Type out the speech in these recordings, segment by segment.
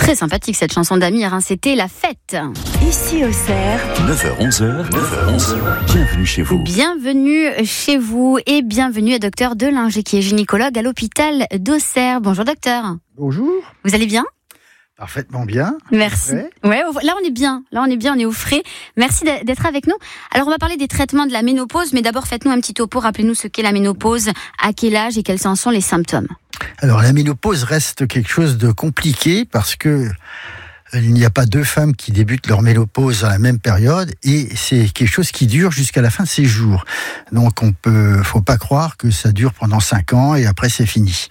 Très sympathique cette chanson d'Amir, c'était La Fête. Ici Auxerre, 9h-11h, bienvenue chez vous. Bienvenue chez vous et bienvenue à Docteur Delinger qui est gynécologue à l'hôpital d'Auxerre. Bonjour docteur. Bonjour. Vous allez bien ? Parfaitement bien. Merci. Ouais, là on est bien, on est au frais. Merci d'être avec nous. Alors on va parler des traitements de la ménopause, mais d'abord faites-nous un petit topo, rappelez-nous ce qu'est la ménopause, à quel âge et quels en sont les symptômes. Alors la ménopause reste quelque chose de compliqué parce que il n'y a pas deux femmes qui débutent leur ménopause à la même période et c'est quelque chose qui dure jusqu'à la fin de ses jours. Donc faut pas croire que ça dure pendant 5 ans et après c'est fini.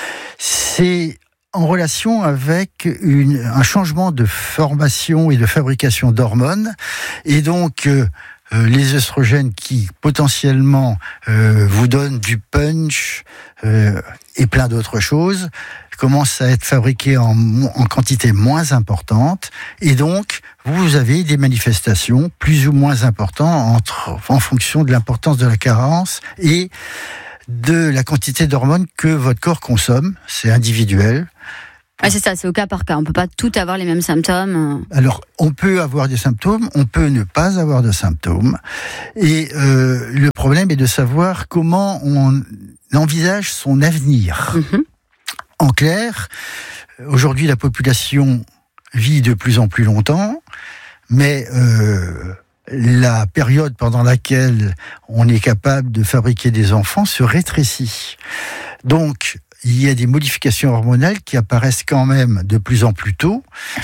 C'est en relation avec un changement de formation et de fabrication d'hormones et donc les œstrogènes qui potentiellement vous donnent du punch et plein d'autres choses commencent à être fabriqués en quantité moins importante et donc vous avez des manifestations plus ou moins importantes en fonction de l'importance de la carence et de la quantité d'hormones que votre corps consomme. C'est individuel. Ah, c'est ça, c'est au cas par cas. On peut pas tout avoir les mêmes symptômes. Alors, on peut avoir des symptômes, on peut ne pas avoir de symptômes. Et le problème est de savoir comment on envisage son avenir. Mm-hmm. En clair, aujourd'hui, la population vit de plus en plus longtemps, mais la période pendant laquelle on est capable de fabriquer des enfants se rétrécit. Donc, il y a des modifications hormonales qui apparaissent quand même de plus en plus tôt,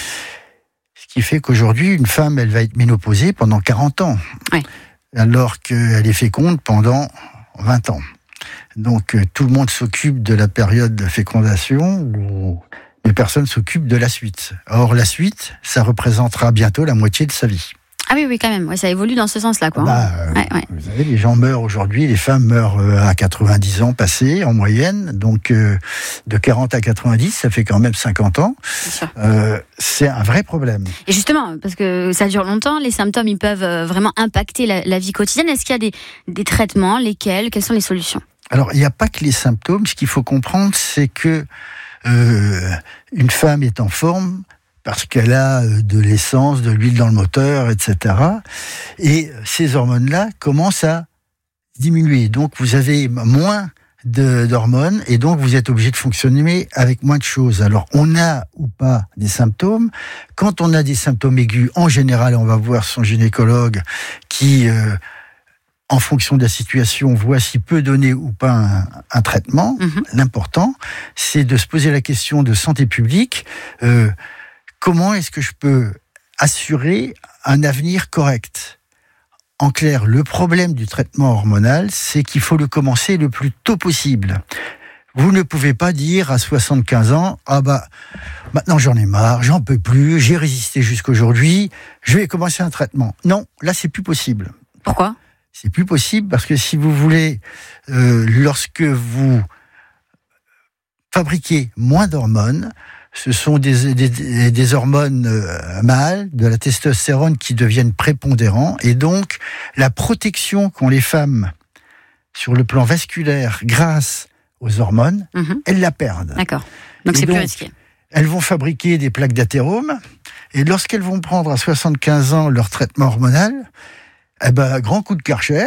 ce qui fait qu'aujourd'hui, une femme, elle va être ménopausée pendant 40 ans, oui, alors qu'elle est féconde pendant 20 ans. Donc, tout le monde s'occupe de la période de fécondation, où les personnes s'occupent de la suite. Or, la suite, ça représentera bientôt la moitié de sa vie. Ah oui, quand même. Ouais, ça évolue dans ce sens-là, quoi. Ouais. Vous savez, les gens meurent aujourd'hui, les femmes meurent à 90 ans passés, en moyenne. Donc, de 40 à 90, ça fait quand même 50 ans. C'est un vrai problème. Et justement, parce que ça dure longtemps, les symptômes, ils peuvent vraiment impacter la vie quotidienne. Est-ce qu'il y a des traitements, lesquels ? Quelles sont les solutions ? Alors, il n'y a pas que les symptômes. Ce qu'il faut comprendre, c'est que une femme est en forme parce qu'elle a de l'essence, de l'huile dans le moteur, etc. Et ces hormones-là commencent à diminuer. Donc, vous avez moins d'hormones et donc vous êtes obligé de fonctionner avec moins de choses. Alors, on a ou pas des symptômes. Quand on a des symptômes aigus, en général, on va voir son gynécologue qui, en fonction de la situation, voit s'il peut donner ou pas un traitement. Mm-hmm. L'important, c'est de se poser la question de santé publique. Comment est-ce que je peux assurer un avenir correct ? En clair, le problème du traitement hormonal, c'est qu'il faut le commencer le plus tôt possible. Vous ne pouvez pas dire à 75 ans, maintenant j'en ai marre, j'en peux plus, j'ai résisté jusqu'aujourd'hui, je vais commencer un traitement. Non, là c'est plus possible. Pourquoi ? C'est plus possible parce que si vous voulez, lorsque vous fabriquez moins d'hormones, ce sont des hormones mâles, de la testostérone qui deviennent prépondérants. Et donc, la protection qu'ont les femmes sur le plan vasculaire grâce aux hormones, elles la perdent. D'accord. Donc, c'est plus risqué. Elles vont fabriquer des plaques d'athérome. Et lorsqu'elles vont prendre à 75 ans leur traitement hormonal, grand coup de Karcher,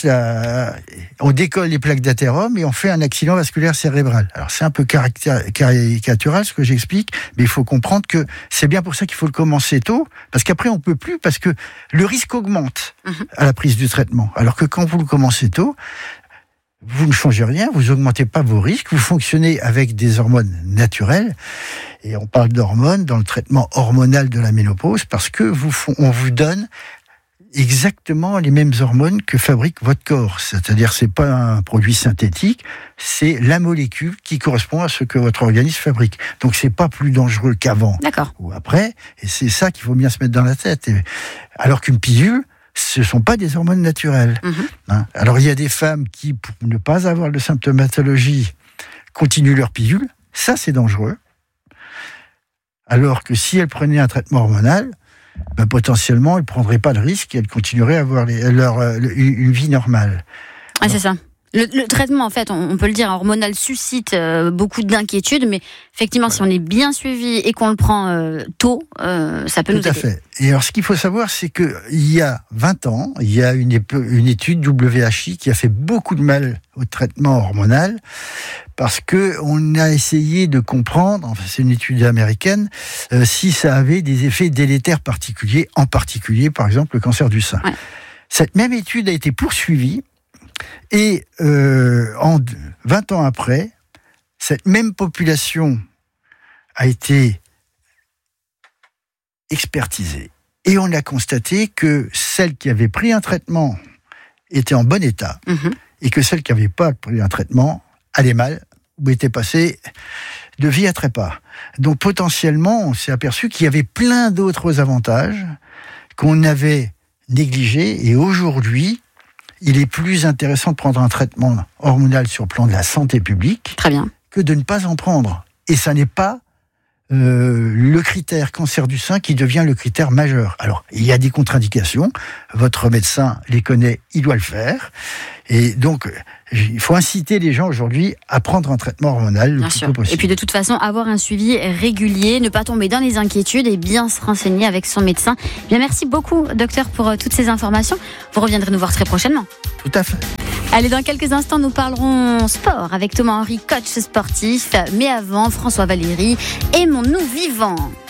on décolle les plaques d'athérome et on fait un accident vasculaire cérébral. Alors c'est un peu caricatural ce que j'explique, mais il faut comprendre que c'est bien pour ça qu'il faut le commencer tôt, parce qu'après on peut plus, parce que le risque augmente à la prise du traitement. Alors que quand vous le commencez tôt, vous ne changez rien, vous augmentez pas vos risques, vous fonctionnez avec des hormones naturelles. Et on parle d'hormones dans le traitement hormonal de la ménopause parce que on vous donne exactement les mêmes hormones que fabrique votre corps. C'est-à-dire, c'est pas un produit synthétique, c'est la molécule qui correspond à ce que votre organisme fabrique. Donc, c'est pas plus dangereux qu'avant ou après, et c'est ça qu'il faut bien se mettre dans la tête. Alors qu'une pilule, ce sont pas des hormones naturelles. Alors, il y a des femmes qui, pour ne pas avoir de symptomatologie, continuent leur pilule. Ça, c'est dangereux. Alors que si elles prenaient un traitement hormonal, potentiellement, elles ne prendraient pas de risque et elles continueraient à avoir une vie normale. C'est ça. Le traitement, en fait, on peut le dire, hormonal suscite beaucoup d'inquiétudes, mais effectivement, si on est bien suivi et qu'on le prend tôt, ça peut nous aider. Tout à fait. Et alors, ce qu'il faut savoir, c'est qu'il y a 20 ans, il y a une étude WHI qui a fait beaucoup de mal au traitement hormonal, parce que on a essayé de comprendre, enfin c'est une étude américaine, si ça avait des effets délétères particuliers, en particulier, par exemple, le cancer du sein. Ouais. Cette même étude a été poursuivie, et 20 ans après, cette même population a été expertisée. Et on a constaté que celles qui avaient pris un traitement étaient en bon état, et que celles qui n'avaient pas pris un traitement allaient mal, ou étaient passées de vie à trépas. Donc potentiellement, on s'est aperçu qu'il y avait plein d'autres avantages qu'on avait négligés, et aujourd'hui, il est plus intéressant de prendre un traitement hormonal sur le plan de la santé publique. Très bien. Que de ne pas en prendre. Et ça n'est pas le critère cancer du sein qui devient le critère majeur. Alors, il y a des contre-indications. Votre médecin les connaît, il doit le faire. Et donc, il faut inciter les gens aujourd'hui à prendre un traitement hormonal le plus tôt possible. Et puis de toute façon, avoir un suivi régulier, ne pas tomber dans les inquiétudes et bien se renseigner avec son médecin. Bien, merci beaucoup, docteur, pour toutes ces informations. Vous reviendrez nous voir très prochainement. Tout à fait. Allez, dans quelques instants, nous parlerons sport avec Thomas Henry, coach sportif. Mais avant, François Valéry, aimons-nous vivants.